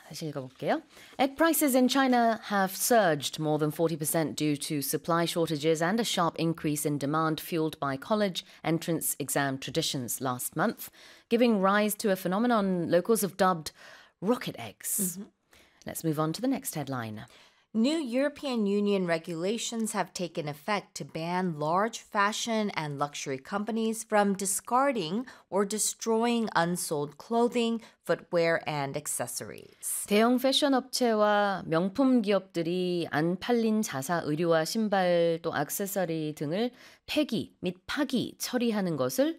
다시 읽어볼게요. Egg prices in China have surged more than 40% due to supply shortages and a sharp increase in demand fueled by college entrance exam traditions last month, giving rise to a phenomenon locals have dubbed rocket eggs. Let's move on to the next headline. New European Union regulations have taken effect to ban large fashion and luxury companies from discarding or destroying unsold clothing, footwear, and accessories. 대형 패션 업체와 명품 기업들이 안 팔린 자사 의류와 신발 또 액세서리 등을 폐기 및 파기 처리하는 것을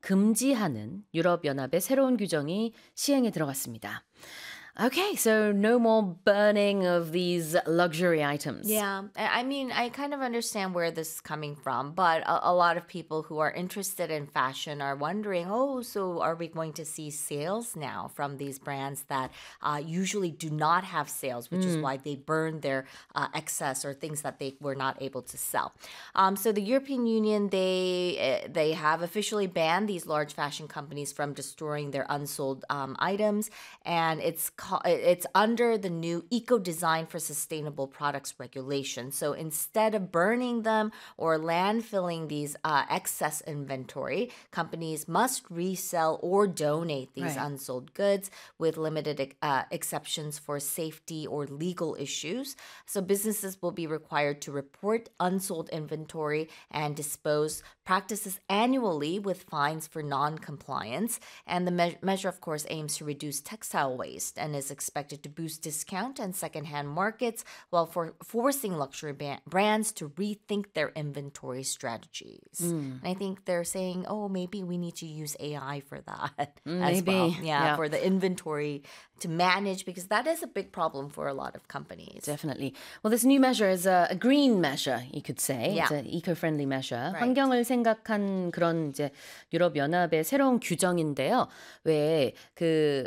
금지하는 유럽연합의 새로운 규정이 시행에 들어갔습니다. Okay, so no more burning of these luxury items. Yeah, I mean, I kind of understand where this is coming from, but a lot of people who are interested in fashion are wondering, oh, so are we going to see sales now from these brands that usually do not have sales, which is why they burn their excess or things that they were not able to sell. So the European Union, they have officially banned these large fashion companies from destroying their unsold items, and it's under the new Eco-Design for Sustainable Products regulation. So instead of burning them or landfilling these excess inventory, companies must resell or donate these unsold goods with limited exceptions for safety or legal issues. So businesses will be required to report unsold inventory and dispose practices annually with fines for non-compliance. And the measure, of course, aims to reduce textile waste and is expected to boost discount and secondhand markets while forcing luxury brands to rethink their inventory strategies. And I think they're saying, oh, maybe we need to use AI for that as well. Yeah, for the inventory to manage, because that is a big problem for a lot of companies. Definitely. Well, this new measure is a green measure, you could say. Yeah. It's an eco-friendly measure. Right. 환경을 생각한 그런 이제 유럽연합의 새로운 규정인데요. 왜 그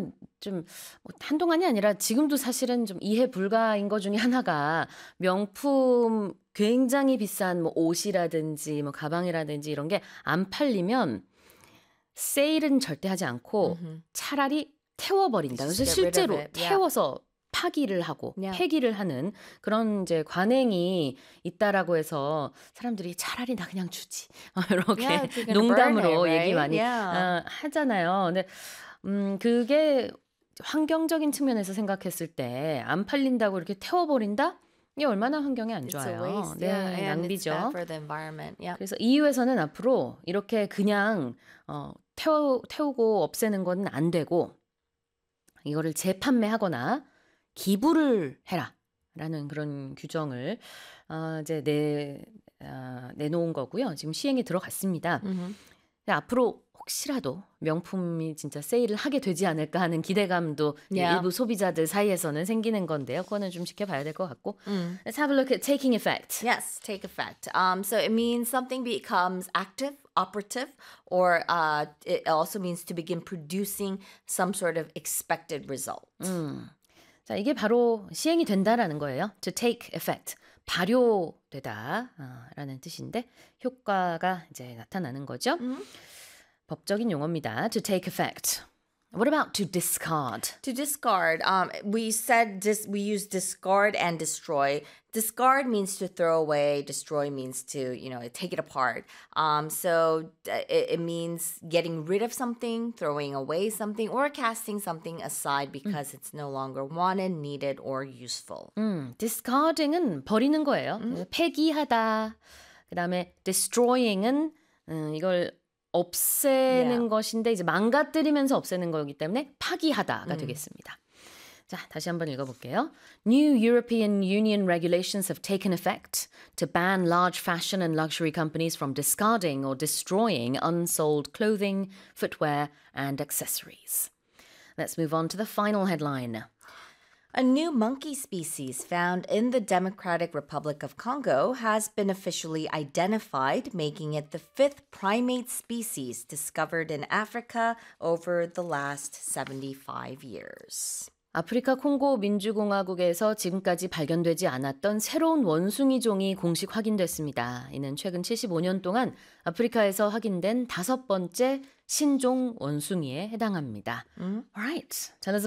한동안이 아니라 지금도 사실은 좀 이해 불가인 것 중에 하나가 명품 굉장히 비싼 뭐 옷이라든지 뭐 가방이라든지 이런 게 안 팔리면 세일은 절대 하지 않고 차라리 태워버린다. 그래서 실제로 태워서 파기를 하고 폐기를 하는 그런 이제 관행이 있다라고 해서 사람들이 차라리 나 그냥 주지 이렇게 농담으로 얘기 많이 하잖아요. 근데 그게 환경적인 측면에서 생각했을 때 안 팔린다고 이렇게 태워버린다? 이게 얼마나 환경에 안 좋아요. 네, 낭비죠. 그래서 EU에서는 앞으로 이렇게 그냥 태우고 없애는 건 안 되고 이거를 재판매하거나 기부를 해라라는 그런 규정을 이제 내놓은 거고요. 지금 시행에 들어갔습니다. 앞으로 혹시라도 명품이 진짜 세일을 하게 되지 않을까 하는 기대감도 일부 소비자들 사이에서는 생기는 건데요. 그거는 좀 지켜봐야 될 것 같고. Let's have a look at taking effect. Yes, take effect. So it means something becomes active, operative, or it also means to begin producing some sort of expected result. 자, 이게 바로 시행이 된다라는 거예요. To take effect. 발효되다 라는 뜻인데 효과가 이제 나타나는 거죠. 법적인 용어입니다. To take effect. What about to discard? To discard, we use discard and destroy. Discard means to throw away. Destroy means to, take it apart. So it means getting rid of something, throwing away something, or casting something aside because it's no longer wanted, needed, or useful. Discarding은 버리는 거예요. 폐기하다. 그다음에 destroying은 이걸 없애는 것인데 이제 망가뜨리면서 없애는 거기 때문에 파기하다가 되겠습니다. 자, 다시 한번 읽어볼게요. New European Union regulations have taken effect to ban large fashion and luxury companies from discarding or destroying unsold clothing, footwear, and accessories. Let's move on to the final headline. A new monkey species found in the Democratic Republic of Congo has been officially identified, making it the fifth primate species discovered in Africa over the last 75 years. 아프리카 콩고 민주공화국에서 지금까지 발견되지 않았던 새로운 원숭이종이 공식 확인됐습니다. 이는 최근 75년 동안 아프리카에서 확인된 5번째 신종 원숭이에 해당합니다. Alright, tell us